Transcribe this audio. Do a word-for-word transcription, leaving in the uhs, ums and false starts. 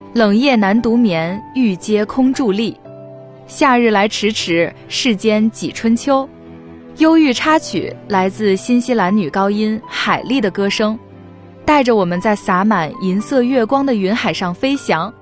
冷夜难独眠，玉阶空伫立。夏日来迟迟，世间几春秋。忧郁插曲来自新西兰女高音海莉的歌声，带着我们在洒满银色月光的云海上飞翔，